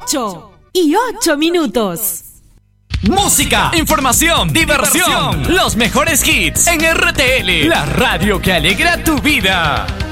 8:08. Música, información, diversión. Los mejores hits en RTL, la radio que alegra tu vida.